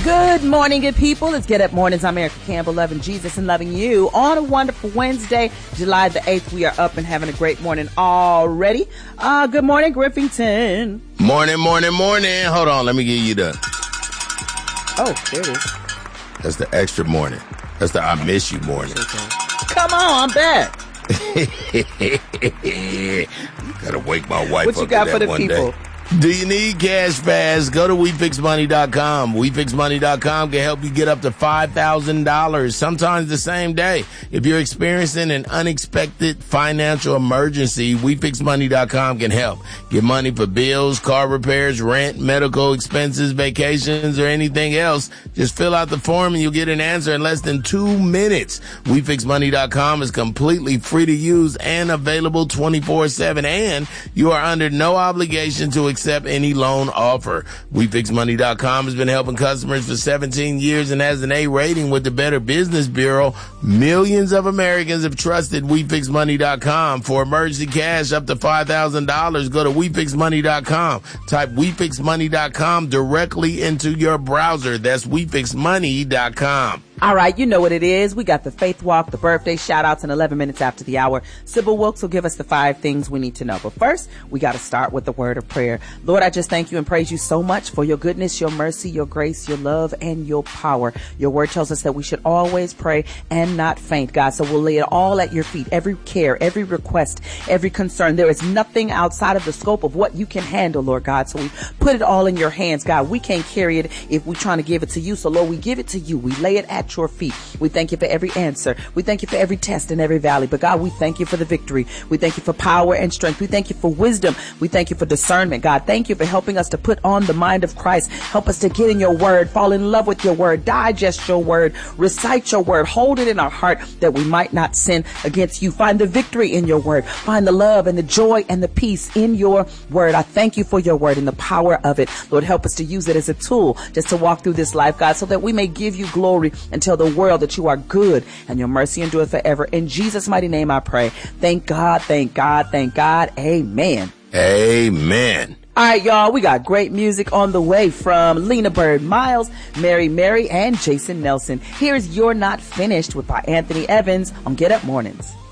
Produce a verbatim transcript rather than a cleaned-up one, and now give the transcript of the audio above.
Good morning, good people. It's Get Up Mornings. I'm Erica Campbell, loving Jesus and loving you. On a wonderful Wednesday, July the eighth, we are up and having a great morning already. Uh, good morning, Griffington. Morning, morning, morning. Hold on, let me give you the... Oh, there it is. That's the extra morning. That's the I miss you morning. Come on, I'm back. Gotta wake my wife what up you got to for that the one people? day. Do you need cash fast? Go to we fix money dot com. we fix money dot com can help you get up to five thousand dollars, sometimes the same day. If you're experiencing an unexpected financial emergency, we fix money dot com can help. Get money for bills, car repairs, rent, medical expenses, vacations, or anything else. Just fill out the form and you'll get an answer in less than two minutes. we fix money dot com is completely free to use and available twenty-four seven, and you are under no obligation to accept any loan offer. we fix money dot com has been helping customers for seventeen years and has an A rating with the Better Business Bureau. Millions of Americans have trusted we fix money dot com. For emergency cash up to five thousand dollars, go to we fix money dot com. Type we fix money dot com directly into your browser. That's we fix money dot com. All right, you know what it is. We got the Faith Walk, the birthday shout-outs, and eleven minutes after the hour. Sybil Wilkes will give us the five things we need to know. But first, we got to start with the word of prayer. Lord, I just thank you and praise you so much for your goodness, your mercy, your grace, your love, and your power. Your word tells us that we should always pray and not faint, God. So we'll lay it all at your feet, every care, every request, every concern. There is nothing outside of the scope of what you can handle, Lord God. So we put it all in your hands, God. We can't carry it if we're trying to give it to you. So, Lord, we give it to you. We lay it at your feet. We thank you for every answer. We thank you for every test in every valley. But God, we thank you for the victory. We thank you for power and strength. We thank you for wisdom. We thank you for discernment, God. Thank you for helping us to put on the mind of Christ. Help us to get in your word, fall in love with your word, digest your word, recite your word, hold it in our heart that we might not sin against you. Find the victory in your word. Find the love and the joy and the peace in your word. I thank you for your word and the power of it. Lord, help us to use it as a tool just to walk through this life, God, so that we may give you glory and tell the world that you are good and your mercy endureth forever. In Jesus' mighty name I pray. Thank God, thank God, thank God. Amen. Amen. All right, y'all, we got great music on the way from Lena Bird Miles, Mary Mary, and Jason Nelson. Here's You're Not Finished with by Anthony Evans on Get Up Mornings.